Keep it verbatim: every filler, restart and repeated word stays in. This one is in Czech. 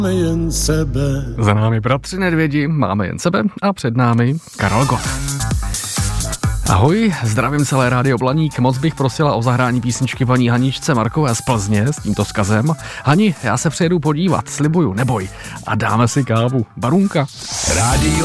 jen sebe. Za námi bratři Nedvědi, máme jen sebe a před námi Karel Gott. Ahoj, zdravím celé Rádio Blaník, moc bych prosila o zahrání písničky paní Haničce Markové z Plzně s tímto vzkazem. Hani, já se přijedu podívat, slibuju, neboj. A dáme si kávu. Barunka. Rádio